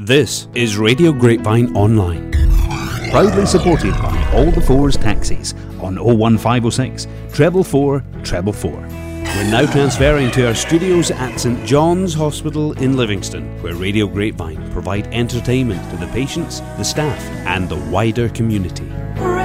This is Radio Grapevine Online, proudly supported by All the Fours Taxis on 01506 444 444. We're now transferring to our studios at St John's Hospital in Livingston, where Radio Grapevine provide entertainment to the patients, the staff and the wider community.